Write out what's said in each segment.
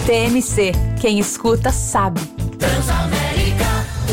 TMC, quem escuta sabe. Transamérica,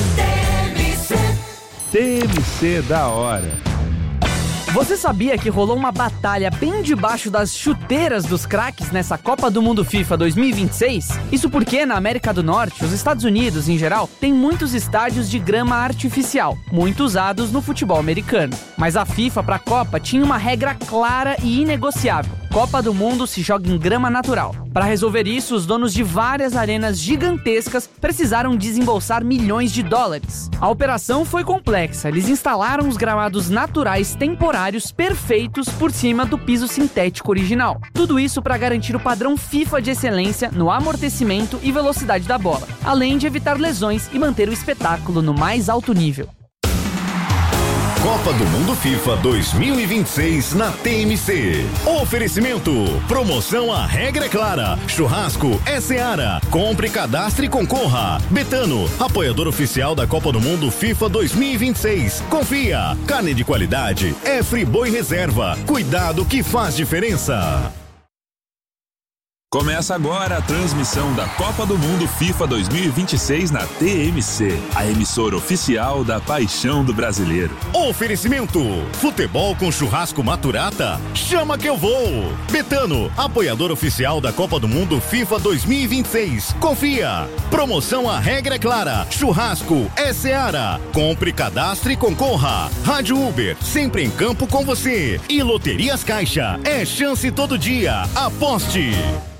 TMC da hora. Você sabia que rolou uma batalha bem debaixo das chuteiras dos craques nessa Copa do Mundo FIFA 2026? Isso porque na América do Norte, os Estados Unidos em geral, tem muitos estádios de grama artificial, muito usados no futebol americano. Mas a FIFA para a Copa tinha uma regra clara e inegociável. Copa do Mundo se joga em grama natural. Para resolver isso, os donos de várias arenas gigantescas precisaram desembolsar milhões de dólares. A operação foi complexa. Eles instalaram os gramados naturais temporários perfeitos por cima do piso sintético original. Tudo isso para garantir o padrão FIFA de excelência no amortecimento e velocidade da bola, além de evitar lesões e manter o espetáculo no mais alto nível. Copa do Mundo FIFA 2026 na TMC. Oferecimento. Promoção A Regra é Clara. Churrasco é Seara. Compre, cadastre e concorra. Betano, apoiador oficial da Copa do Mundo FIFA 2026. Confia. Carne de qualidade é Friboi Reserva. Cuidado que faz diferença. Começa agora a transmissão da Copa do Mundo FIFA 2026 na TMC, a emissora oficial da paixão do brasileiro. Oferecimento. Futebol com churrasco Maturata? Chama que eu vou. Betano, apoiador oficial da Copa do Mundo FIFA 2026. Confia. Promoção A Regra é Clara. Churrasco é Seara. Compre, cadastre e concorra. Rádio Uber, sempre em campo com você. E Loterias Caixa, é chance todo dia. Aposte.